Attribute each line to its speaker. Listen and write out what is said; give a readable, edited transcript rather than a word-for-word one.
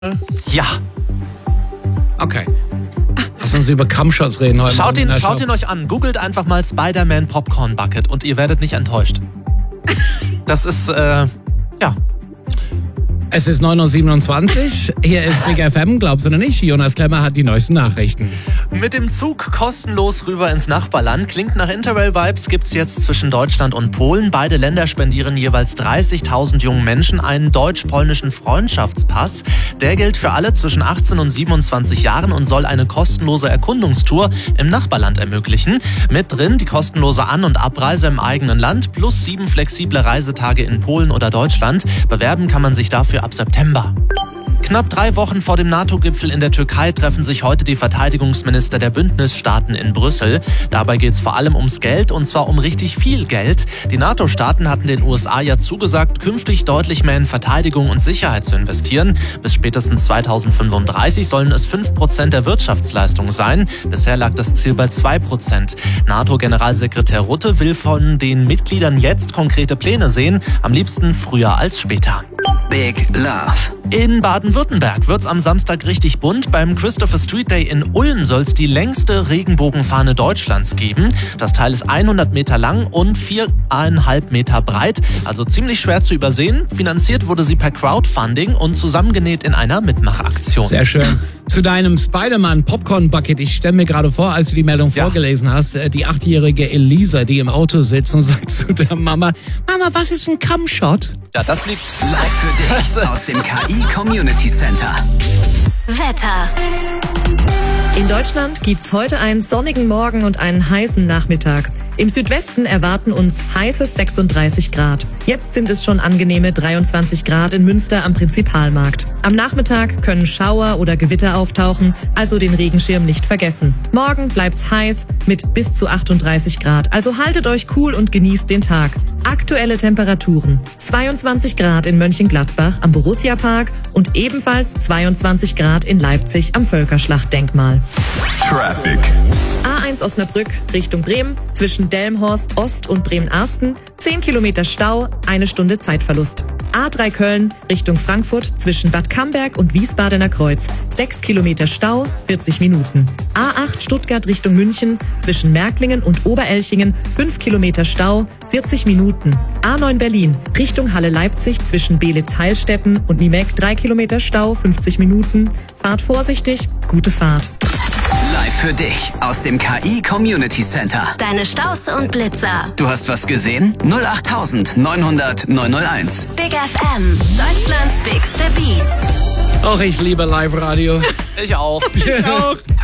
Speaker 1: Ja.
Speaker 2: Okay. Lass uns über Cumshots reden heute.
Speaker 1: Schaut ihn euch an. Googelt einfach mal Spider-Man Popcorn Bucket und ihr werdet nicht enttäuscht. Das ist, ja.
Speaker 2: Es ist 9.27 Uhr. Hier ist Big FM, glaubst du oder nicht? Jonas Klemmer hat die neuesten Nachrichten.
Speaker 1: Mit dem Zug kostenlos rüber ins Nachbarland. Klingt nach Interrail-Vibes, gibt's jetzt zwischen Deutschland und Polen. Beide Länder spendieren jeweils 30.000 jungen Menschen einen deutsch-polnischen Freundschaftspass. Der gilt für alle zwischen 18 und 27 Jahren und soll eine kostenlose Erkundungstour im Nachbarland ermöglichen. Mit drin die kostenlose An- und Abreise im eigenen Land plus 7 flexible Reisetage in Polen oder Deutschland. Bewerben kann man sich dafür ab September. Knapp 3 Wochen vor dem NATO-Gipfel in der Türkei treffen sich heute die Verteidigungsminister der Bündnisstaaten in Brüssel. Dabei geht es vor allem ums Geld, und zwar um richtig viel Geld. Die NATO-Staaten hatten den USA ja zugesagt, künftig deutlich mehr in Verteidigung und Sicherheit zu investieren. Bis spätestens 2035 sollen es 5% der Wirtschaftsleistung sein. Bisher lag das Ziel bei 2%. NATO-Generalsekretär Rutte will von den Mitgliedern jetzt konkrete Pläne sehen, am liebsten früher als später.
Speaker 3: Big Love.
Speaker 1: In Baden-Württemberg wird's am Samstag richtig bunt. Beim Christopher Street Day in Ulm soll's die längste Regenbogenfahne Deutschlands geben. Das Teil ist 100 Meter lang und 4,5 Meter breit, also ziemlich schwer zu übersehen. Finanziert wurde sie per Crowdfunding und zusammengenäht in einer Mitmachaktion.
Speaker 2: Sehr schön. Zu deinem Spider-Man Popcorn Bucket. Ich stelle mir gerade vor, als du die Meldung vorgelesen hast, die 8-jährige Elisa, die im Auto sitzt und sagt zu der Mama, Mama, was ist ein Cumshot?
Speaker 1: Ja, das liegt
Speaker 3: Live für dich aus dem KI Community Center.
Speaker 4: Wetter.
Speaker 5: In Deutschland gibt's heute einen sonnigen Morgen und einen heißen Nachmittag. Im Südwesten erwarten uns heiße 36 Grad. Jetzt sind es schon angenehme 23 Grad in Münster am Prinzipalmarkt. Am Nachmittag können Schauer oder Gewitter auftauchen, also den Regenschirm nicht vergessen. Morgen bleibt's heiß mit bis zu 38 Grad, also haltet euch cool und genießt den Tag. Aktuelle Temperaturen: 22 Grad in Mönchengladbach am Borussia-Park und ebenfalls 22 Grad in Leipzig am Völkerschlachtdenkmal.
Speaker 6: Traffic.
Speaker 5: A1 Osnabrück Richtung Bremen, zwischen Delmenhorst Ost und Bremen-Arsten, 10 Kilometer Stau, 1 Stunde Zeitverlust. A3 Köln Richtung Frankfurt, zwischen Bad Camberg und Wiesbadener Kreuz, 6 Kilometer Stau, 40 Minuten. A8 Stuttgart Richtung München, zwischen Märklingen und Oberelchingen, 5 Kilometer Stau, 40 Minuten. A9 Berlin Richtung Halle Leipzig, zwischen Belitz-Heilstätten und Niemek, 3 Kilometer Stau, 50 Minuten. Fahrt vorsichtig, gute Fahrt.
Speaker 3: Live für dich aus dem KI Community Center.
Speaker 4: Deine Staus und Blitzer.
Speaker 3: Du hast was gesehen? 08900 901.
Speaker 4: Big FM. Deutschlands bigste Beats.
Speaker 2: Auch ich liebe Live-Radio.
Speaker 1: Ich auch.
Speaker 2: Ich auch.